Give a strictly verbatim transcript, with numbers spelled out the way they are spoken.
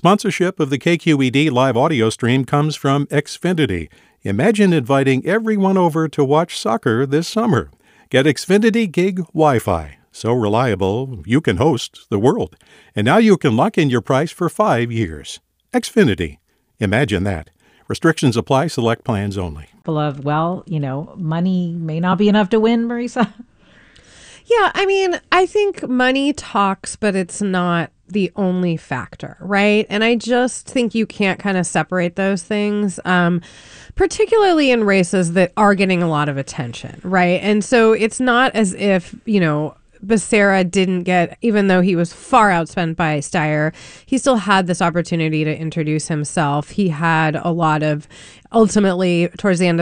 Sponsorship of the K Q E D live audio stream comes from Xfinity. Imagine inviting everyone over to watch soccer this summer. Get Xfinity Gig Wi-Fi. So reliable, you can host the world. And now you can lock in your price for five years. Xfinity. Imagine that. Restrictions apply. Select plans only. Of, well, you know, money may not be enough to win, Marisa. Yeah, I mean, I think money talks, but it's not the only factor, right? And I just think you can't kind of separate those things, um, particularly in races that are getting a lot of attention, right? And so it's not as if, you know, Becerra didn't get, even though he was far outspent by Steyer, he still had this opportunity to introduce himself. He had a lot of, ultimately, towards the end of